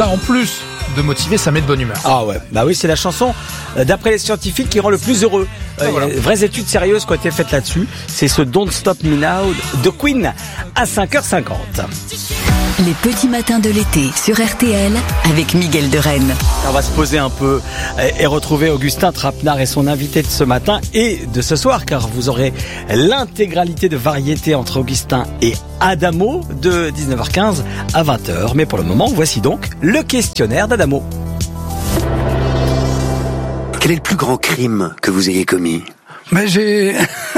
Ça, en plus de motiver, ça met de bonne humeur. Ah ouais, bah oui, c'est la chanson d'après les scientifiques qui rend le plus heureux. Voilà. Il y a de vraies études sérieuses qui ont été faites là-dessus. C'est ce Don't Stop Me Now de Queen à 5h50. Les petits matins de l'été sur RTL avec Miguel de Rennes. On va se poser un peu et retrouver Augustin Trapenard et son invité de ce matin et de ce soir, car vous aurez l'intégralité de Variété entre Augustin et Adamo de 19h15 à 20h. Mais pour le moment, voici donc le questionnaire d'Adamo. Quel est le plus grand crime que vous ayez commis? Mais il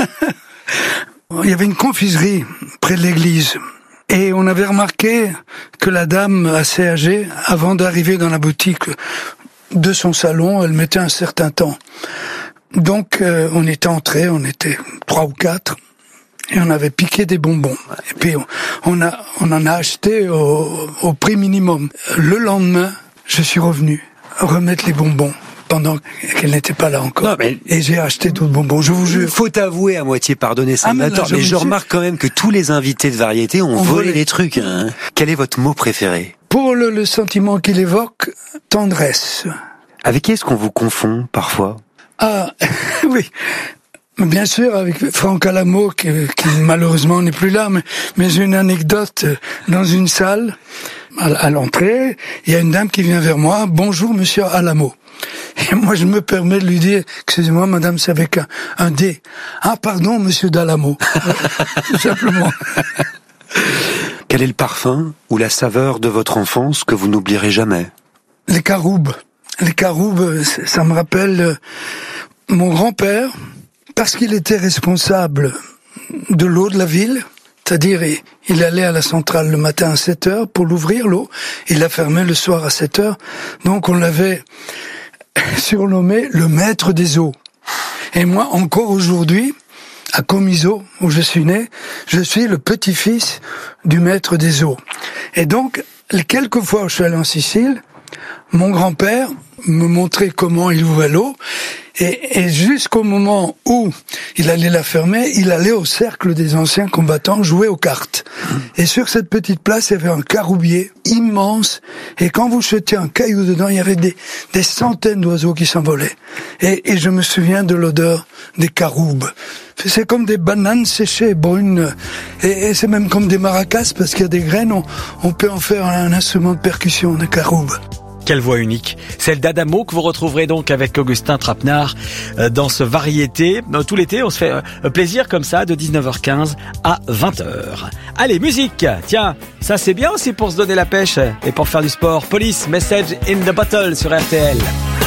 y avait une confiserie près de l'église. Et on avait remarqué que la dame assez âgée, avant d'arriver dans la boutique de son salon, elle mettait un certain temps. Donc on était entrés, on était 3 ou 4, et on avait piqué des bonbons. Et puis on en a acheté au prix minimum. Le lendemain, je suis revenu remettre les bonbons pendant qu'elle n'était pas là encore. Non, mais... Et j'ai acheté d'autres bonbons, je vous jure. Faut avouer à moitié pardonner ça. Mais je remarque quand même que tous les invités de Variété ont volé les trucs. Hein. Quel est votre mot préféré? Pour le sentiment qu'il évoque, tendresse. Avec qui est-ce qu'on vous confond parfois? Ah, oui. Bien sûr, avec Franck Alamo, qui malheureusement n'est plus là, mais j'ai une anecdote dans une salle. À l'entrée, il y a une dame qui vient vers moi. Bonjour, monsieur Alamo. Et moi, je me permets de lui dire, excusez-moi, madame, c'est avec un D. Ah, pardon, monsieur Dalamo. Tout simplement. Quel est le parfum ou la saveur de votre enfance que vous n'oublierez jamais? Les caroubes. Les caroubes, ça me rappelle mon grand-père, parce qu'il était responsable de l'eau de la ville. C'est-à-dire, il allait à la centrale le matin à 7h pour l'ouvrir, l'eau. Il la fermait le soir à 7h. Donc, on l'avait surnommé le maître des eaux. Et moi, encore aujourd'hui, à Comiso, où je suis né, je suis le petit-fils du maître des eaux. Et donc, les quelques fois où je suis allé en Sicile, mon grand-père me montrait comment il ouvrait l'eau. Et jusqu'au moment où il allait la fermer, il allait au cercle des anciens combattants jouer aux cartes. Et sur cette petite place, il y avait un caroubier immense. Et quand vous jetiez un caillou dedans, il y avait des centaines d'oiseaux qui s'envolaient. Et je me souviens de l'odeur des caroubes. C'est comme des bananes séchées, brunes. Et c'est même comme des maracas, parce qu'il y a des graines, on peut en faire un instrument de percussion, des caroubes. Quelle voix unique, celle d'Adamo que vous retrouverez donc avec Augustin Trapenard dans ce Variété. Tout l'été, on se fait plaisir comme ça de 19h15 à 20h. Allez, musique. Tiens, ça c'est bien aussi pour se donner la pêche et pour faire du sport. Police, Message in the Bottle sur RTL.